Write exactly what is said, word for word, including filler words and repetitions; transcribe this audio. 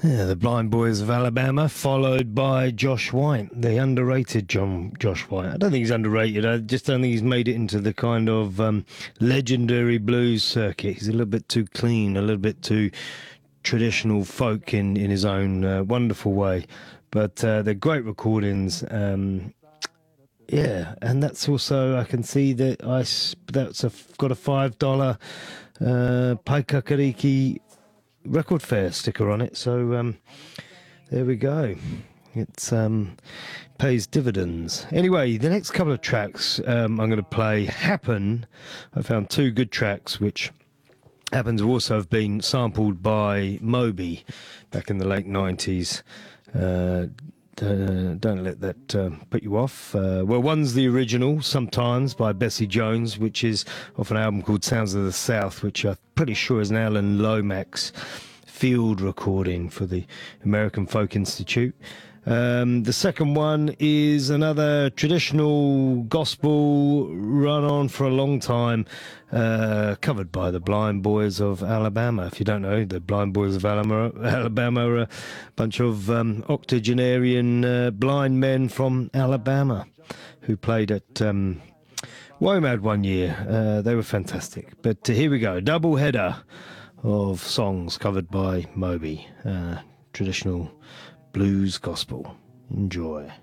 Yeah, the Blind Boys of Alabama, followed by Josh White, the underrated John Josh White. I don't think he's underrated. I just don't think he's made it into the kind of um, legendary blues circuit. He's a little bit too clean, a little bit too traditional folk in in his own uh, wonderful way. But uh, they're great recordings. Um, yeah, and that's also I can see that I that's a, got a five dollar uh, Paikakariki record fair sticker on it, so um, there we go. It's um, pays dividends. Anyway, the next couple of tracks um, I'm going to play happen. I found two good tracks which happens to also have been sampled by Moby back in the late nineties. Uh, uh, don't let that uh, put you off. Uh, well, one's the original, Sometimes, by Bessie Jones, which is off an album called Sounds of the South, which I'm pretty sure is an Alan Lomax field recording for the American Folk Institute. Um, the second one is another traditional gospel run on for a long time, uh, covered by the Blind Boys of Alabama. If you don't know, the Blind Boys of Alabama, Alabama are a bunch of um, octogenarian uh, blind men from Alabama who played at um, WOMAD one year. Uh, they were fantastic. But uh, here we go, double header of songs covered by Moby, uh, traditional blues gospel. Enjoy.